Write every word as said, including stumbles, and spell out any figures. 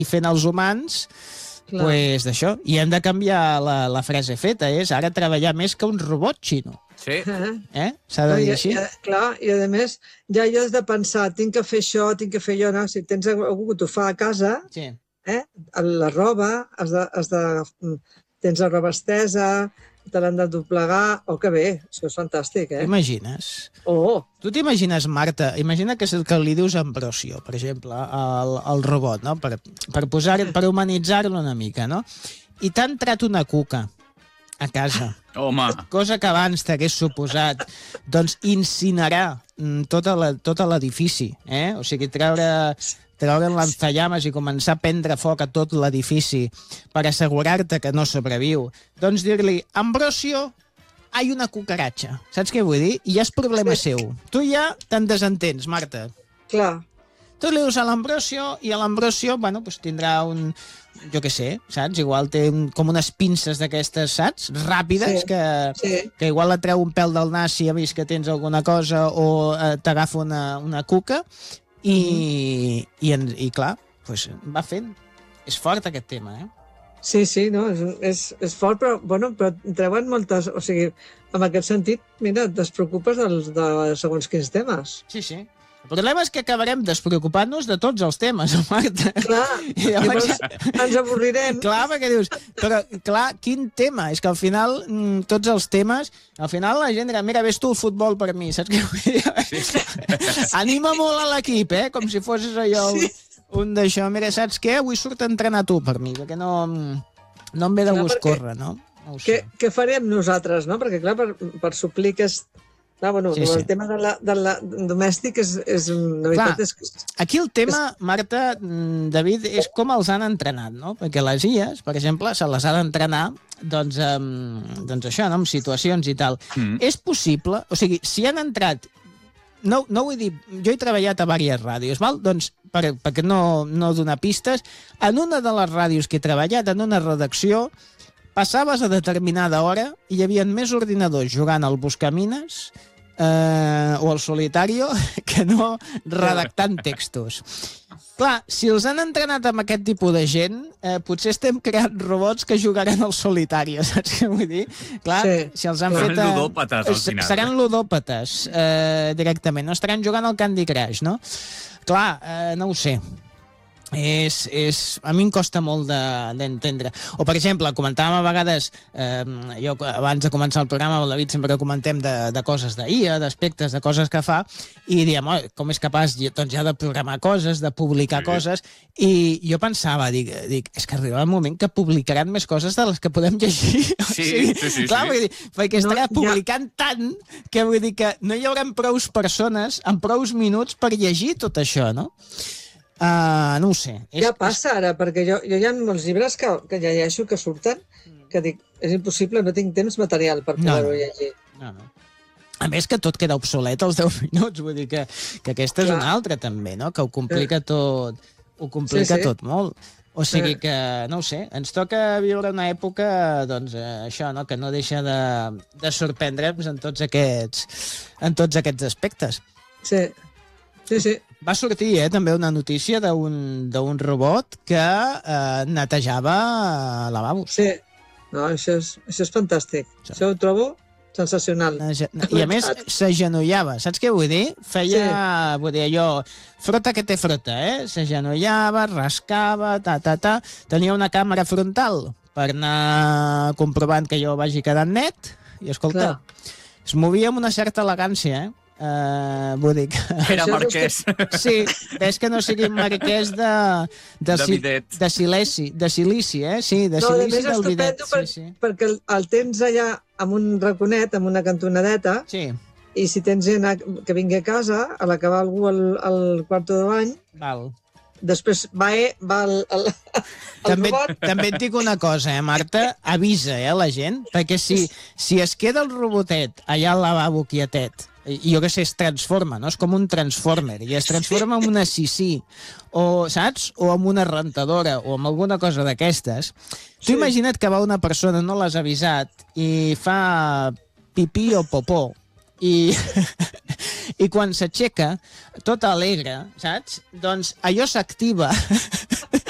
fent els humans, Clar. pues d'això. I hem de canviar la, la frase feta, és ara treballar més que un robot xino. Sí. Eh? Eh? S'ha de No, dir i, així. i, clar, i a més, ja hi has de pensar, tinc que fer això, tinc que fer allò, no? Si tens algú que t'ho fa a casa, Sí. eh? La roba, has de, has de, tens la roba estesa, te l'han de doblegar, oh, que bé, això és fantàstic, eh? T'imagines? Oh, Tu t'imagines, Marta, imagina que és el que li dius a Ambrosio, per exemple, al, al robot, no? Per, per, posar, per humanitzar-lo una mica, no? I t'ha entrat una cuca a casa, Home, cosa que abans t'hagués suposat, doncs, incinerar mm, tota la- tot l'edifici, eh? O sigui, treure, treure l'enzallames i començar a prendre foc a tot l'edifici per assegurar-te que no sobreviu. Doncs dir-li, Ambrosio, hay una cucaracha. Saps què vull dir? I ja és problema Sí. seu. Tu ja te'n desentens, Marta. clar. Tu li dius a l'Ambrosio i a l'Ambrosio, bueno, pues tindrà un... Jo què sé, saps? Igual té un, com unes pinces d'aquestes, saps? Ràpides, Sí, que, sí. que igual et treu un pèl del nas si ha vist que tens alguna cosa o eh, t'agafa una, una cuca i, Mhm. i, en, i clar, pues, va fent. És fort aquest tema, eh? Sí, sí, no, és, és, és fort, però, bueno, però treuen moltes... O sigui, en aquest sentit, mira, et despreocupes dels, de segons quins temes. Sí, sí. El problema és que acabarem despreocupant-nos de tots els temes, Marta. Clar, I llavors- llavors ens avorrirem. Clar, perquè dius, però clar, quin tema? És que al final, mm, tots els temes, al final la gent dirà, mira, ves tu el futbol per mi, saps què vull dir? Sí. Anima molt a l'equip, eh? Com si fossis allò un, un d'això. Mira, saps què? Avui surt a entrenar tu per mi, perquè no, no em ve de Clar, gust perquè- córrer, no? No ho Què, sé. què farem nosaltres, no? Perquè, clar, per, per suplir que és... Clar, bueno, Sí, sí, sí. el tema de la, de la domèstic és, és... La veritat Clar. és que... Aquí el tema, Marta, mm, David, és com els han entrenat, no? Perquè les I As, per exemple, se les ha d'entrenar doncs, amb, doncs això, no? Amb situacions i tal. Mm. És possible, o sigui, si han entrat... No, no vull dir... Jo he treballat a diverses ràdios, val? Doncs, per, perquè no, no donar pistes, en una de les ràdios que he treballat, en una redacció, passaves a determinada hora i hi havia més ordinadors jugant al Buscamines eh, o al Solitario que no redactant textos. Clar, si els han entrenat amb aquest tipus de gent, eh, potser estem creant robots que jugaran al solitari, saps què vull dir? Clar, Sí. si els han Seran fet... eh, ludòpates, al s- final. Seran ludòpates, eh, directament. No estaran jugant al Candy Crush, no? Clar, eh, no ho sé. És, és, a mi em costa molt de- d'entendre. O, per exemple, comentàvem a vegades, eh, jo abans de començar el programa, amb el David sempre comentem de, de coses d'I A, d'aspectes, de coses que fa, i diem, oh, com és capaç doncs, ja de programar coses, de publicar Sí. coses, i jo pensava, dic, dic, és que arribarà un moment que publicaran més coses de les que podem llegir. O Sí, sigui, sí, sí, clar, sí. Vull dir, perquè No, estarà ja- publicant tant que vull dir que no hi haurà prous persones amb prous minuts per llegir tot això, no? Uh, no ho sé. És, Ja passa ara, perquè jo, jo hi ha molts llibres que, que llegeixo que surten que dic, és impossible, no tinc temps material per No, poder-ho no. llegir. No, no. A més que tot queda obsolet als deu minuts, vull dir que, que aquesta és Clar. una altra també, no? Que ho complica tot, ho complica Sí, sí. tot molt. O sigui Sí. que, no ho sé, ens toca viure una època, doncs, eh, això, no?, que no deixa de, de sorprendre'ns en tots aquests, en tots aquests aspectes. Sí, sí, sí. Va sortir, eh, també una notícia d'un d'un robot que eh, netejava lavabos. Sí, no, això és, això és fantàstic. Sí. Això ho trobo sensacional. I a més s'agenollava, saps què vull dir? Feia, sí. vull dir, allò, frota que té frota, eh? S'agenollava, rascava, ta, ta, ta. Tenia una càmera frontal per anar comprovant que jo vagi quedant net i, escolta, Clar. es movia amb una certa elegància, eh? Uh, vull dir que... Era Això és marquès. Sí, ves que no sigui marquès de, de, De si- bidet. de silici, de silici, eh? Sí, de No, a silici més del bidet. estupendo per, Sí, sí. perquè el, el tens allà amb un raconet, amb una cantonadeta, Sí, i si tens gent a, que vingui a casa, a l'acabar algú al, al quarto de bany, val. després va, eh, va el, el, el També, robot... també et dic una cosa, eh, Marta? Avisa, eh, la gent, perquè si, si es queda el robotet allà al lavabo quietet, i jo què sé, es transforma, no? És com un transformer, i es transforma en una sisí, o, saps? O en una rentadora, o en alguna cosa d'aquestes. Tu Sí. imagina't que va una persona, no l'has avisat, i fa pipí o popó, i, i quan s'aixeca, tota alegre, saps? Doncs allò s'activa